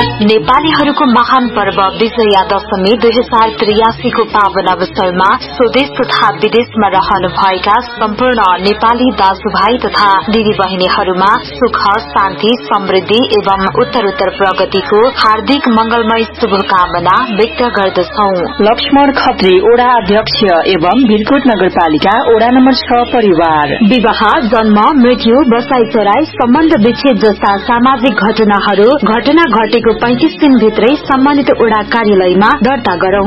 नेपालीहरूको महान पर्व विजया दशमी 2083 को पावन अवसरमा स्वदेश तथा विदेशमा रहनुभएका सम्पूर्ण नेपाली दाजुभाइ तथा दिदीबहिनीहरूमा सुख शान्ति समृद्धि एवं उत्तरोत्तर प्रगतिको हार्दिक मंगलमय शुभकामना व्यक्त गर्दछौ। लक्ष्मण खत्री ओडा अध्यक्ष एवं भिरकोट नगरपालिका ओडा नम्बर 6 परिवार। विवाह जन्म मृत्यु बसाई चराई सम्बन्ध विच्छेद जस्ता सामाजिक घटना घटेको 35 दिन भित्रै सम्मानित ओडा कार्यालयमा दर्ता गरौं।